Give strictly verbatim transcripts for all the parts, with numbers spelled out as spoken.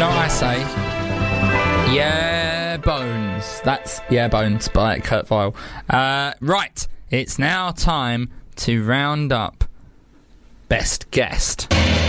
know what I say? Yeah, Bones. That's Yeah, Bones by Kurt Vile. Uh, right, it's now time to round up Best Guest.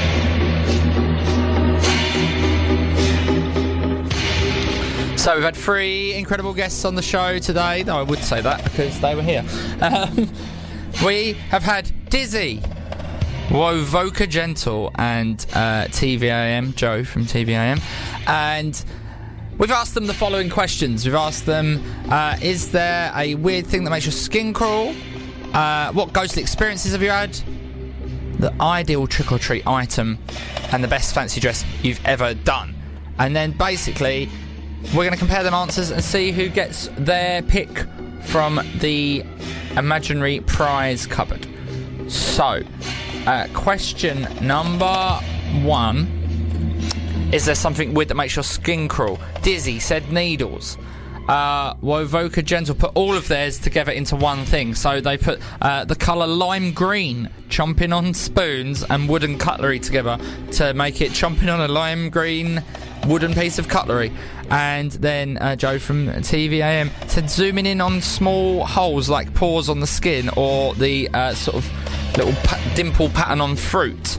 So we've had three incredible guests on the show today, though I would say that because they were here. Um, we have had Dizzy, Wovoka Gentle, and uh, T V A M, Joe from T V A M. And we've asked them the following questions. We've asked them, uh, is there a weird thing that makes your skin crawl? Uh, what ghostly experiences have you had? The ideal trick-or-treat item, and the best fancy dress you've ever done. And then basically, we're going to compare them answers and see who gets their pick from the imaginary prize cupboard. So, uh, question number one. Is there something weird that makes your skin crawl? Dizzy said needles. Uh, Wovoka Gentle put all of theirs together into one thing. So they put uh, the colour lime green, chomping on spoons and wooden cutlery together to make it chomping on a lime green wooden piece of cutlery. And then uh, Joe from T V A M said zooming in on small holes like pores on the skin or the uh, sort of little pa- dimple pattern on fruit.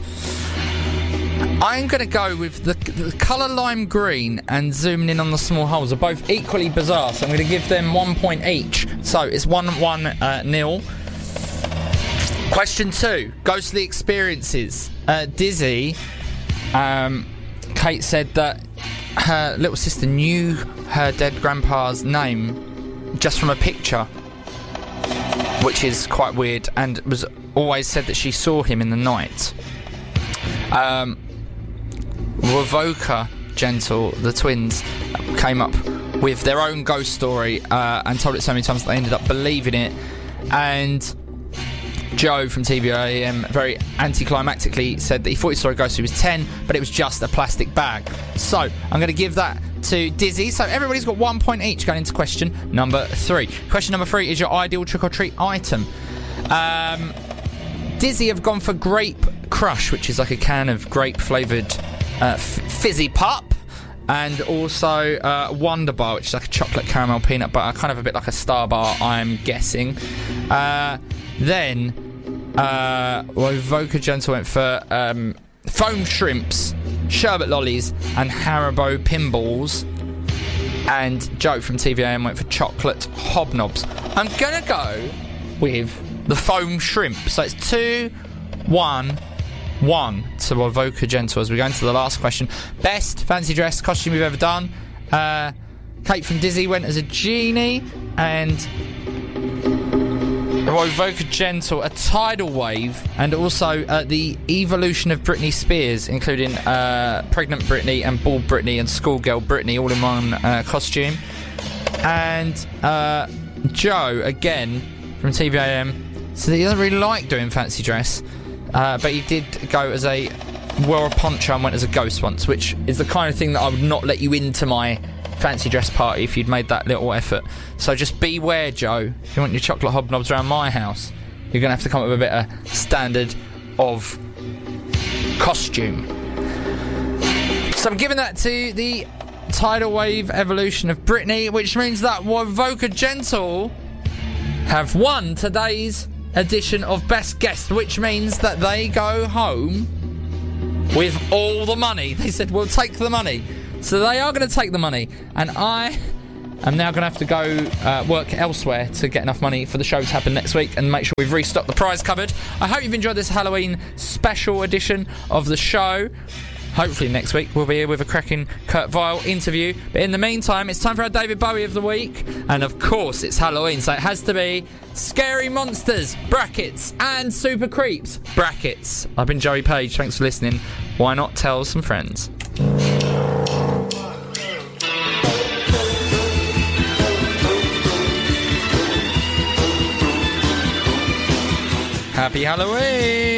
I'm going to go with the, the colour lime green and zooming in on the small holes are both equally bizarre, so I'm going to give them one point each. So it's one one uh, nil. Question two, ghostly experiences. Uh, Dizzy, um, Kate said that her little sister knew her dead grandpa's name just from a picture, which is quite weird, and was always said that she saw him in the night. Um, Wovoka Gentle, the twins, came up with their own ghost story uh, and told it so many times that they ended up believing it. And Joe from T V A M very anticlimactically said that he thought he saw a ghost who was ten, but it was just a plastic bag. So I'm going to give that to Dizzy. So everybody's got one point each going into question number three. Question number three is your ideal trick-or-treat item. Um, Dizzy have gone for Grape Crush, which is like a can of grape-flavoured uh, f- fizzy pop, and also uh, Wonder Bar, which is like a chocolate caramel peanut butter, kind of a bit like a Star Bar, I'm guessing. Uh, then uh, Wovoka Gentle went for um, foam shrimps, sherbet lollies, and Haribo pinballs. And Joe from T V A M went for chocolate hobnobs. I'm gonna go with the foam shrimp. So it's two, one, one to Wovoka Gentle as we go into the last question. Best fancy dress costume you've ever done. Uh, Kate from Dizzy went as a genie, and Wovoka Gentle a tidal wave, and also uh, the evolution of Britney Spears, including uh, pregnant Britney and bald Britney and schoolgirl Britney all in one uh, costume. And uh, Joe again from T V A M, so he doesn't really like doing fancy dress, uh, but he did go as a wore a poncho and went as a ghost once, which is the kind of thing that I would not let you into my fancy dress party if you'd made that little effort. So just beware, Joe. If you want your chocolate hobnobs around my house, you're going to have to come up with a better standard of costume. So I'm giving that to the tidal wave evolution of Britney, which means that Wovoka Gentle have won today's edition of Best Guest, which means that they go home with all the money. They said, we'll take the money. So they are going to take the money, and I am now going to have to go uh, work elsewhere to get enough money for the show to happen next week and make sure we've restocked the prize cupboard. I hope you've enjoyed this Halloween special edition of the show. Hopefully next week we'll be here with a cracking Kurt Vile interview. But in the meantime, it's time for our David Bowie of the week. And of course, it's Halloween, so it has to be Scary Monsters, brackets, and Super Creeps, brackets. I've been Joey Page. Thanks for listening. Why not tell some friends? Happy Halloween!